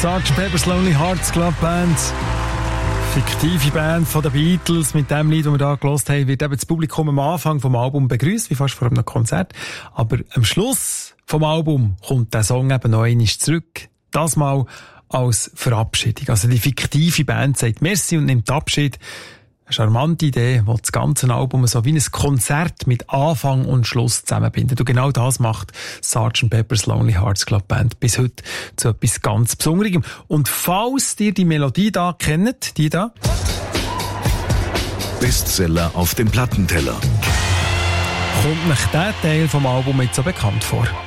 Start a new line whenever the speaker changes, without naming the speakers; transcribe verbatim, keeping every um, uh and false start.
Sergeant Pepper's Lonely Hearts Club Band. Fiktive Band von den Beatles. Mit dem Lied, das wir hier gehört haben, wird eben das Publikum am Anfang vom Album begrüßt, wie fast vor einem Konzert. Aber am Schluss vom Album kommt der Song eben noch einmal zurück. Das mal als Verabschiedung. Also die fiktive Band sagt Merci und nimmt Abschied. Eine charmante Idee, die das ganze Album so wie ein Konzert mit Anfang und Schluss zusammenbindet. Und genau das macht Sergeant Pepper's Lonely Hearts Club Band bis heute zu etwas ganz Besonderem. Und falls ihr die Melodie da kennt, die da.
Bestseller auf dem Plattenteller.
Kommt euch der Teil vom Album jetzt so bekannt vor?